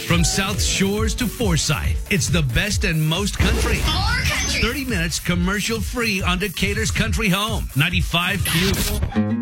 From South Shores to Forsyth, it's the best and most country. More country. 30 minutes commercial free on Decatur's Country Home, 95Q.